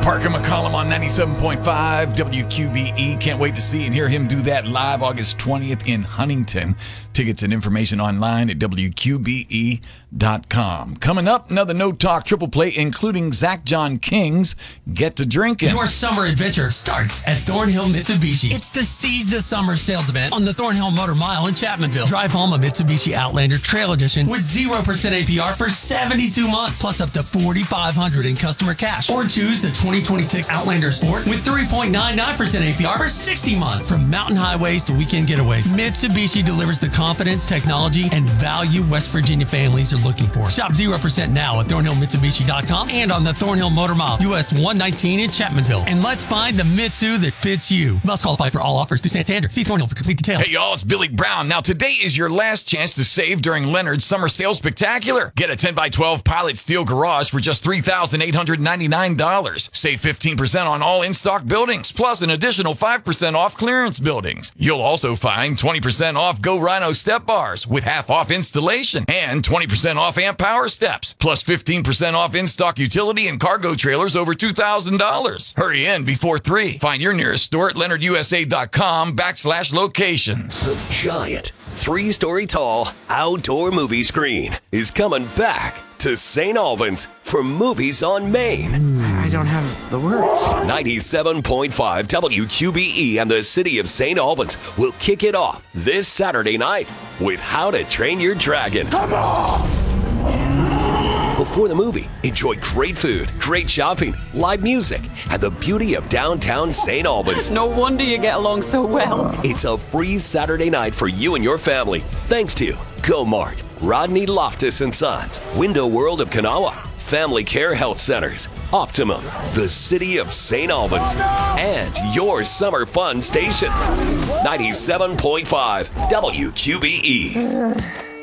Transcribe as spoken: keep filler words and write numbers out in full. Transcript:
Parker McCollum on ninety-seven point five W Q B E. Can't wait to see and hear him do that live August twentieth in Huntington. Tickets and information online at W Q B E dot com. Coming up, another No Talk triple play, including Zach John King's Get to Drinking. Your summer adventure starts at Thornhill Mitsubishi. It's the Seize the Summer sales event on the Thornhill Motor Mile in Chapmanville. Drive home a Mitsubishi Outlander Trail Edition with zero percent A P R for seventy-two months, plus up to forty-five hundred dollars in customer cash. Or choose the twenty twenty-six Outlander Sport with three point nine nine percent A P R for sixty months. From mountain highways to weekend getaways, Mitsubishi delivers the confidence, technology, and value West Virginia families are looking for. Shop zero percent now at Thornhill Mitsubishi dot com and on the Thornhill Motor Mile, U S one nineteen in Chapmanville. And let's find the Mitsu that fits you. Must qualify for all offers through Santander. See Thornhill for complete details. Hey, y'all, it's Billy Brown. Now, today is your last chance to save during Leonard's Summer Sales Spectacular. Get a ten by twelve Pilot Steel Garage for just three thousand eight hundred ninety-nine dollars. Save fifteen percent on all in-stock buildings, plus an additional five percent off clearance buildings. You'll also find twenty percent off Go Rhino step bars with half off installation and twenty percent off amp power steps, plus fifteen percent off in-stock utility and cargo trailers over two thousand dollars. Hurry in before three. Find your nearest store at leonard u s a dot com backslash locations. The giant, three-story tall outdoor movie screen is coming back to Saint Albans for Movies on Main. I don't have the words. ninety-seven point five W Q B E and the City of Saint Albans will kick it off this Saturday night with How to Train Your Dragon. Come on! Before the movie, enjoy great food, great shopping, live music, and the beauty of downtown Saint Albans. No wonder you get along so well. It's a free Saturday night for you and your family, thanks to Go Mart, Rodney Loftus and Sons, Window World of Kanawha, Family Care Health Centers, Optimum, the City of Saint Albans, and your summer fun station. ninety-seven point five W Q B E.